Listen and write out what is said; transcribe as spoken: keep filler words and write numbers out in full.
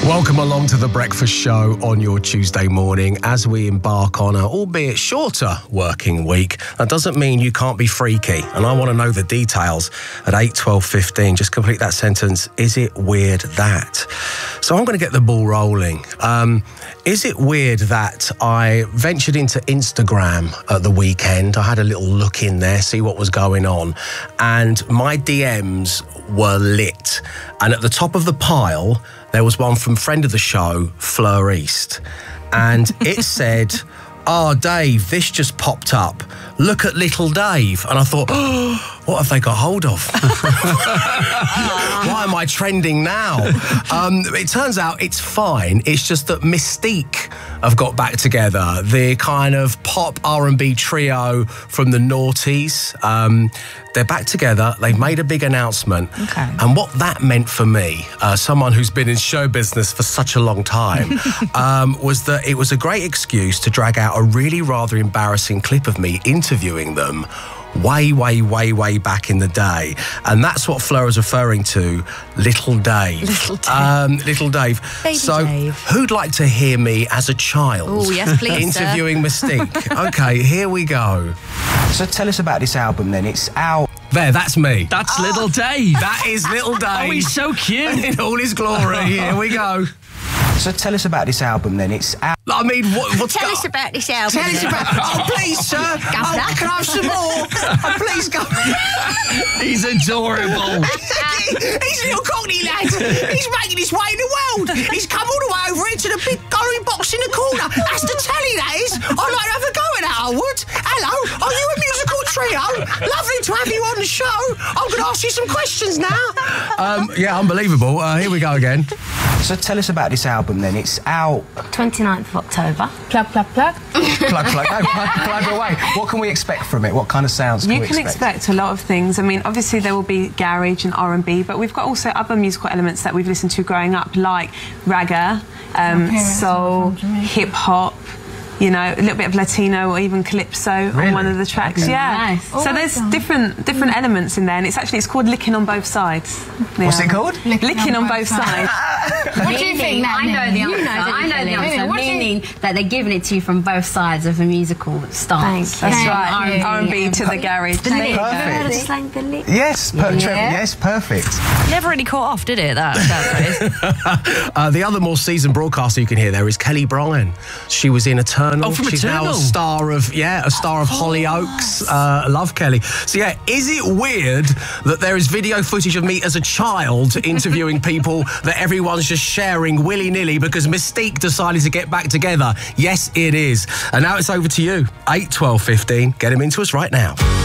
Welcome along to The Breakfast Show on your Tuesday morning as we embark on a, albeit shorter, working week. That doesn't mean you can't be freaky, and I want to know the details at eight, twelve, fifteen. Just complete that sentence. Is it weird that? So I'm going to get the ball rolling. Um, is it weird that I ventured into Instagram at the weekend? I had a little look in there, see what was going on, and my D Ms were lit. And at the top of the pile, there was one from friend of the show, Fleur East. And it said, "Oh, Dave, this just popped up. Look at little Dave." And I thought, oh, what have they got hold of? Why am I trending now? Um, it turns out it's fine. It's just that Mystique have got back together. The kind of pop R and B trio from the noughties. Um, they're back together. They've made a big announcement. Okay. And what that meant for me, uh, someone who's been in show business for such a long time, um, was that it was a great excuse to drag out a really rather embarrassing clip of me interviewing them way, way, way, way back in the day. And that's what Fleur is referring to, Little Dave. Little Dave. Um, Little Dave. Baby so Dave. Who'd like to hear me as a child? Oh, yes, please, sir. Interviewing Mystique. Okay, here we go. So tell us about this album then. It's out. There, that's me. That's Little Dave. That is Little Dave. Oh, he's so cute. In all his glory. Here we go. So tell us about this album then. It's out. I mean, what, what's Tell go- us about this album. Tell us about. Oh, please, sir. Oh, can I have some more? Oh, please go. He's adorable. He's a little cockney lad. He's making his way in the world. He's come all the way over here to the big gory box in the corner. That's the telly, that is. I'd like to have a go at that, I would. Hello, are you a musical trio? Lovely to have you on the show. I'm going to ask you some questions now. Um, yeah, unbelievable. Uh, here we go again. So tell us about this album then. It's out. twenty-ninth of October. Plug, plug, plug. Plug, plug, no, plug, plug away. What can we expect from it? What kind of sounds can You we can expect? expect a lot of things. I mean, obviously there will be garage and R and B, but we've got also other musical elements that we've listened to growing up, like ragga, um, soul, hip hop. You know, a little bit of Latino or even calypso Really? on one of the tracks. Okay. Yeah. Nice. So there's different different elements in there, and it's actually it's called Licking on Both Sides. What's it called? Licking, on, both sides. What do you think that I know the means? answer. You know, I know the Kelly. answer. What do you- Meaning that they're giving it to you from both sides of a musical stance. That's Thank right. you. R and B to the garage. The lick. Perfect. Just like the lick. Yes, per- Yeah. Trevor, yes, perfect. Never really caught off, did it, that, that phrase? Uh, the other more seasoned broadcaster you can hear there is Kelly Bryan. She was in Eternal. Oh, from She's now Eternal. a star of, yeah, a star of Hollyoaks. Uh, love Kelly. So, yeah, is it weird that there is video footage of me as a child interviewing people that everyone's just sharing willy-nilly because Mystique decided to get back together? Yes, it is. And now it's over to you. eight, twelve, fifteen. Get him into us right now.